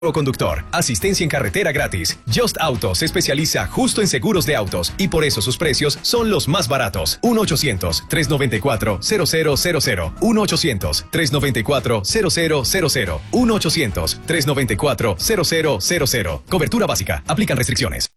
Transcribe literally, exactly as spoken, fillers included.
conductor, asistencia en carretera gratis. Just Auto se especializa justo en seguros de autos y por eso sus precios son los más baratos. uno ochocientos, trescientos noventa y cuatro, cero cero cero cero. uno ochocientos, trescientos noventa y cuatro, cero cero cero cero. uno ochocientos, trescientos noventa y cuatro, cero cero cero cero. Cobertura básica. Aplican restricciones.